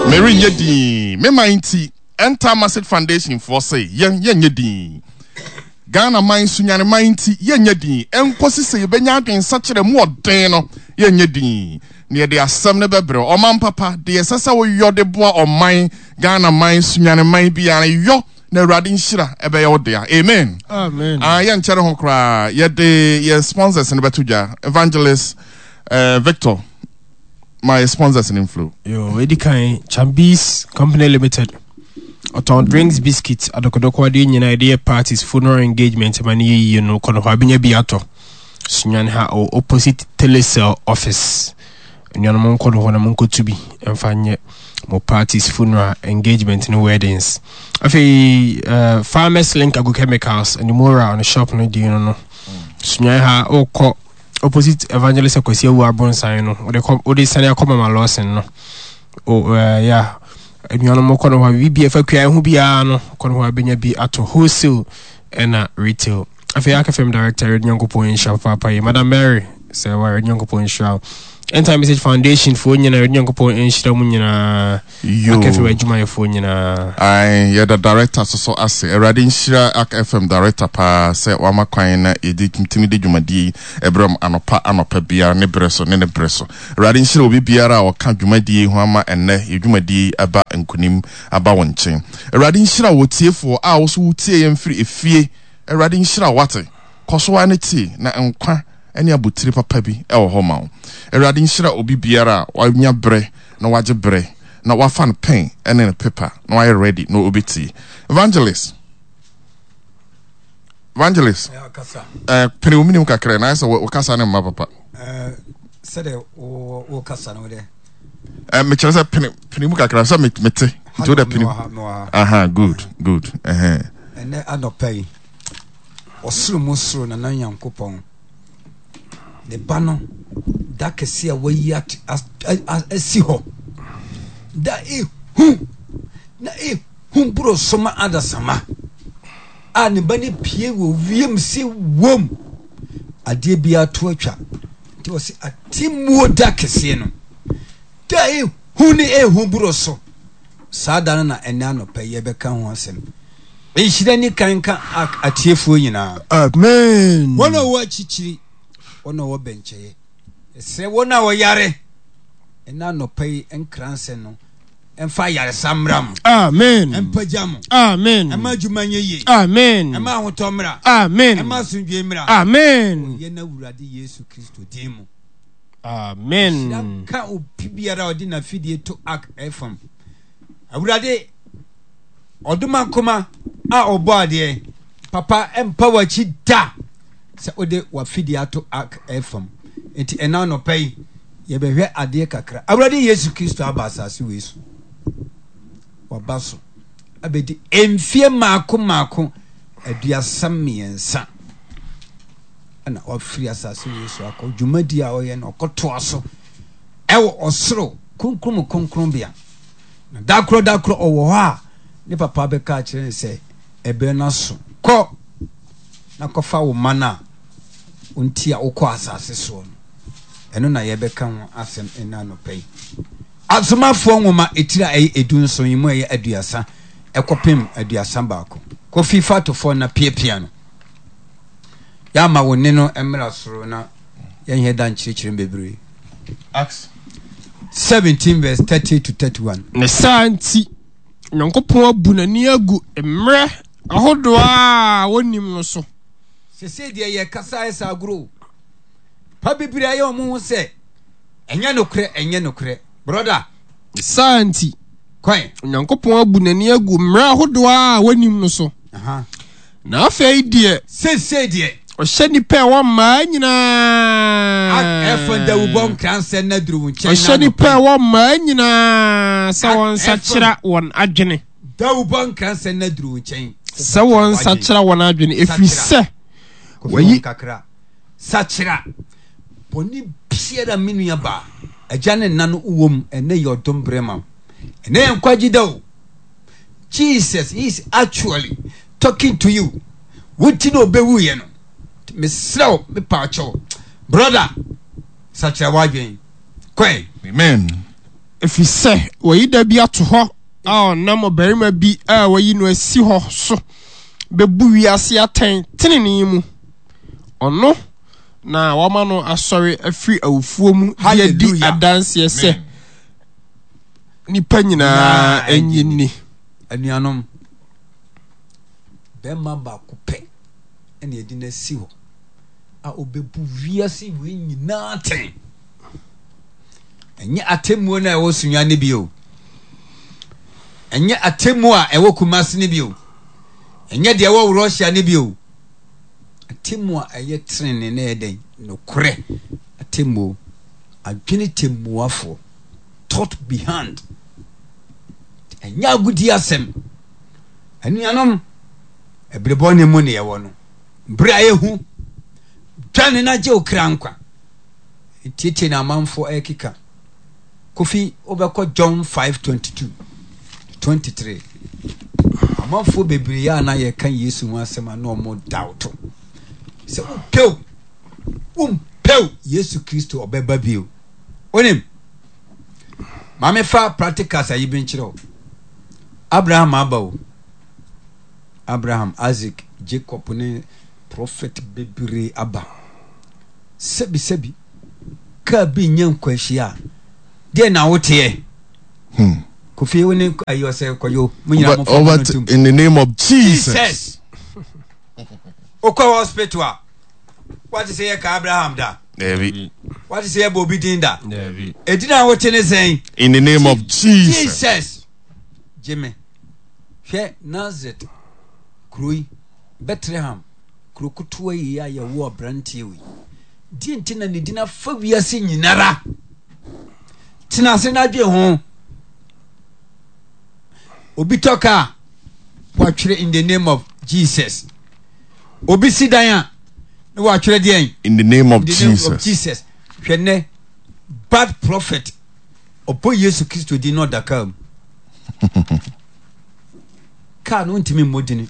Mary Yedi, me mighty, enter Massive Foundation for say, yen yedi. Ghana mine sunyane mighty, yen yedi, and Quasi say, Benyak in such a more dano, yen yedi. Near the assembly bebro, or man papa, the assessor yo de bois or mine, Ghana mine sunyane mine be an yo, ne radin shira, ebe yo there. Amen. Amen. Yan Cherahon cry, yet the sponsors in the Betuja, Evangelist Victor. My sponsors in inflow. Yo, Edikai Chambis Company Limited. Oton drinks biscuits at the Kodokwa idea parties funeral engagement mani you know kono habinya biato. Sunyan ha o opposite telecell office. Nyanomon kono wana munko tubi enfanye mo parties funeral engagement no weddings. Afi farmers link ago chemicals and more on the shop no di no. Sunyan ha o ko opposite evangelist akwasi awu abonsan no o de sane akoma ma lawson no o yeah enuano mo kono wa bibia fa kwa hu bia no kono wa benya bi ato wholesale and retail afi akafem director Nyankopon Insha papa yi Madam Mary say wa Nyankopon Insha End-Time Message Foundation for nyina Nyankopon Insha mu nyina akafem adwuma for nyina I the director so ase Erade Insha FM director pa say wa makwan na edi timide dwumadi ebram anopa bia ne breso Erade Insha obi biara o ka dwumadi ho ama enne dwumadi aba nkunim aba wonchen Erade Insha wotiefo a wo so wotie yemfiri efie Erade Insha wate koso wa ne ti na nkwa eni abutiri papa bi e wo ho ma Erade Insha obi biara wa nya bre na waje bre na wa fan pen and then a paper no I ready no obiti evangelist ya kasa pene umini kakra na so wo kasa na ma papa sede wo kasa no de me chere say pene mu kakra so mete to the pene aha good ene anopai osuru musuru na nan Yankopon de bano da kese a wayi asi ho da bro soma adasama ani bani pie wo wiem si wom ade bia to atwa ti wo si atimuo da kese no da ni bro so sada na ena no pa ye beka ho asem enhira ni kanka atiefo nyina amen wona wo achichiri wona wo bencheye se wona wo yare ena no pay enkranse no emfa yare samram amen empajam amen ema dwumanye amen ema hotomra amen ema sundwemra amen yena wurade Yesu Kristo dimo amen ka obibiara odi na fidie to ak FM awurade oduma koma a obode papa empower chi da se ode wa fidie to ak FM enti ena no pay yebehwe ade kakra awurade Yesu Kristo abasase wesu wabaso abedi emfie maako aduasam miensa ana ofri asase wesu akọ dwumadi a oye no koto aso ewo osoro konkrom bia na dakro owo ha ne papa be ka kire se ebe na so ko na kofa wo mana unti a ukọ asase so no eno na yebeka ho asem ena no pay azumafo nwoma etira edun so yimu eye aduasa ekopem aduasa baako ko fifa to fo na piapia no ya ma woni no emra soro na yenhe dan chirichiri bebre Acts 17 verse 30 to 31 ne santi Nyankopon abunani agu emre ahodo a wonim no so sese de ye kasa esa agro pa bibiri aye omo se enye nokre brother santi kwan Nyankopon abunani agu emre ahodo a wonim no so aha na afei de sese de o shani pe wa ma nyina efanda ubon kranse na duru nchen o shani pe wa ma nyina sa won sachira won adwene da ubon kranse na duru nchen sa won sachira won adwene efrise wayi kakra sachira boni piera minu ba ajane nanu uwom ene yodom brema ene enkwagida o Jesus is actually talking to you wuti no bewu ye no mesraw me pacho brother sachira wadwen kwen amen if you say we da bi ato ho na mo berima bi we no asi ho so bebu wiase aten tenene mu ono na wama no asori afri awufuo mu dia di adanse se nipa nyina enyini anuanom bema ba kupe ene edi na si ho a obebu wiase we nyina ten enye atemu na ewo sunya ne bio enye atemu a ewo kumase ne bio enye de ewo Russia ne bio atemu a eye trene na eden no kore atemu adwene temu afo thought behind enye agudi asem anuanom ebrebo ne mu ne ewo no bra ehu dwane na je okra tete na manfo ekika Kofi obeko John 5:22-23 amanfo bebre ya na ye kan Yesu ho asema na omo doubt se umpeu Yesu Kristo obeba bio onim mame fa practicals ayi benchiro Abraham abawo Abraham Isaac Jacob ne prophet bebre aba sebi ka bi nyan kwahia de na wote Kofi woni ayo se koyo munyina mo in the name of Jesus. Okwa hospital what is say ka Abraham da what is say Bobi Dinda edina wote ne sen in the name of Jesus Jimmy hwe Nazareth kroi Bethlehem krokutuwa ya wo abrantie wi di ntina ne dina fa wiase nyinara tina se na dwe ho obi toka watwere in the name of Jesus obi sidan na watwere den in the name of Jesus hwene bad prophet opo Yesu Kristo di no dakam ka no ntimi modini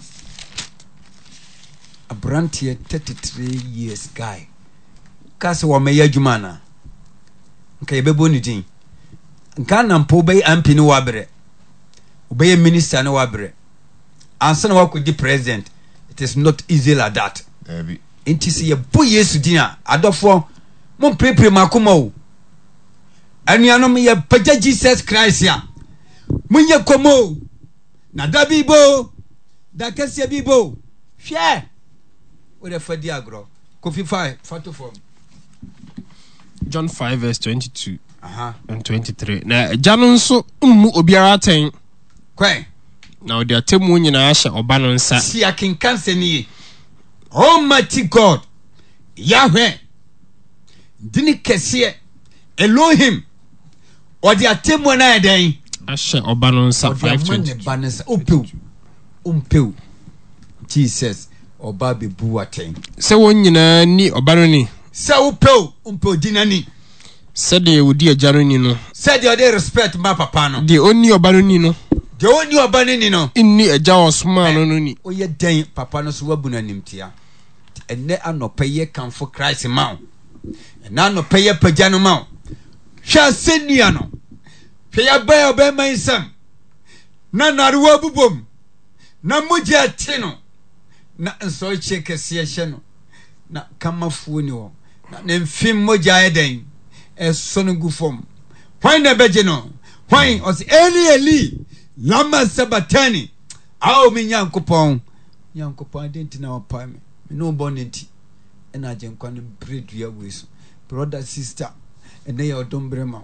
abrantie 33 years guy kase wo meya adwuma na nka yebebo ni din nka na mpo be ampi ni wabre obey minister na wabre ansa na wakodi president it is not easy like that enti se yebo Yesu din a adofo mo prepare makoma o anuanom ye pagya Jesus Christ ya munye komo na dabibo da kase bibo hwe we the fadi agro Kofi 5 photo form John 5:22 and 23 na jano nso mmu obiara ten kwen na odi atemu nyina ahye oba no nsa si akinkan seniye Almighty God Yahweh dini kese Elohim odi atemu na eden ahye oba no nsa 5:22 umpeu Jesus oba bebu aten se won nyina ni oba no ni se umpeu dinani se de odi ajaro ni no se de odi respect ma papa no de oni oba no ni no de oni oba ni no inni aja osma no ni oye den papa no so wabuna nimtia enne anopaye kanfo Christ ma enne anopaye pagya no ma hwa senia no hwa ya ba oba mansam na narewa bubom na moja tino na nso chekese hye no na kamafuo ni wo na mfim moja eden esono gufom hwan na beje no hwan os Eli lama sabatani aw mi nyankopon adenti na wapa me no bonenti ena agenkwa no bread ya weso brother sister ene ya odombrema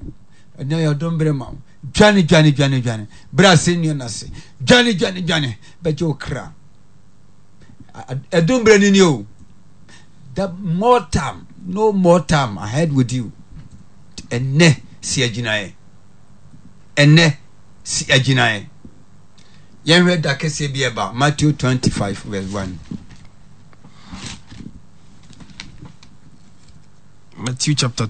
dwane bra senior na se dwane beje okra edombre ni o the no more time ahead with you enne si aginae yenwe da kese bi eba Matthew 25:1 Matthew chapter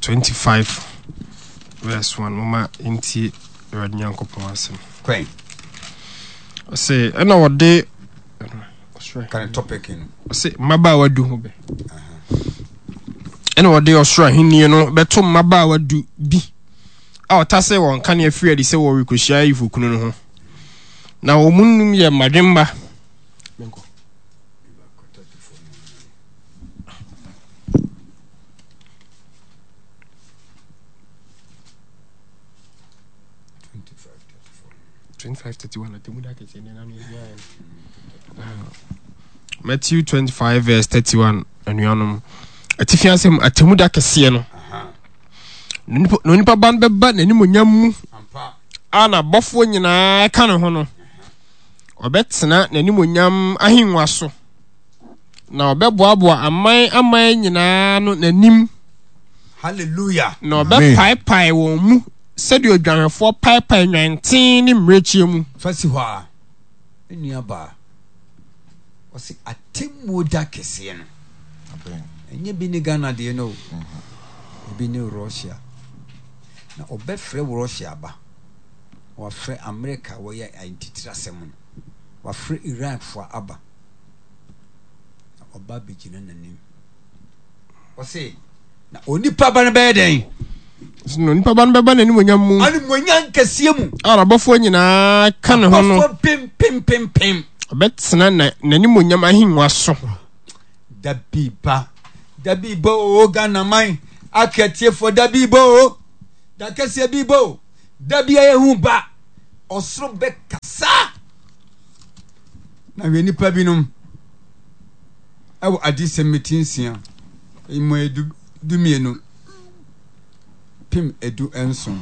25:1 mama inti radnyankopon asem kwen say ena wode kan topic in say maba wadu ho be ena wode osoro ahini no beto maba wadu bi tase won kan ya free say wo rekoshia ifu kunu no ho na wo munum ye madwemba menko Matthew 25 verse 31 anuanom atifia sem atemuda kese no no nipa ban beba nanimonyam mu ana bofo nyina ka ne ho no obetena nanimonyam ahinwa so na obeboaboa aman nyina no nanim hallelujah na obepai won mu sɛde odwanhwɛfo pai nwanten ne mmerechie mu fasi hɔ a enuaba ɔsi atemuda kɛseɛ no ɛnyɛ bi ne Ghana deɛ no ebi ne Russia na ɔbɛfrɛ wɔ Russia ba wɔafrɛ America wɔyɛ antitrasɛm no wɔafrɛ Iran fo aba na ɔba bɛgyina n'anim ɔsi na onipa ba no bɛyɛ dɛn no nipa ban beba nanimonyam mu animonyam kɛseɛ mu ara bofo nyina ka ne ho no pim obetena nanimonyam ahinwa so dabiba o Ghana man akatie for dabiba o da kɛseɛ biba o dabia yehu ba ɔsoro bɛkasa na we nipa binom ɛwɔ adisɛm metinsia imo edu dumienu pim edu enson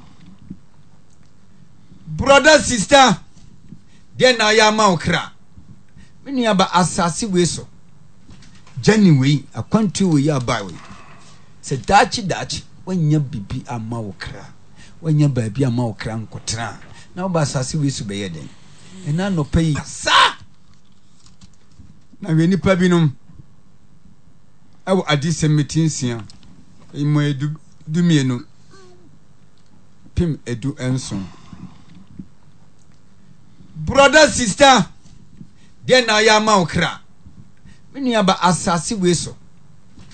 brother sister den na ya ma okra menu aba asase we so January akwantu we ya bai we se dachi wanya bibi ama okra wanya baabi ama okra nkotra na oba asase we so beye den ena no pay sa na we nipa binom awo adisem metinsia imo edu dumienu pim edu enson brother sister den na ya ma okra menu aba asase we so